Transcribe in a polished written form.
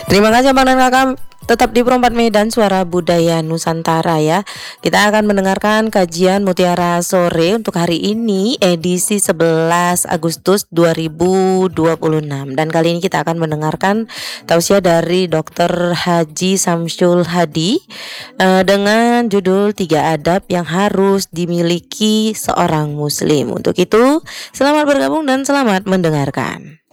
Terima kasih Abang dan Kakak, tetap di Perempat Medan, Suara Budaya Nusantara ya. Kita akan mendengarkan kajian Mutiara Sore untuk hari ini edisi 11 Agustus 2026. Dan kali ini kita akan mendengarkan tausiah dari Dr. Haji Samsul Hadi dengan judul 3 adab yang harus dimiliki seorang muslim. Untuk itu, selamat bergabung dan selamat mendengarkan.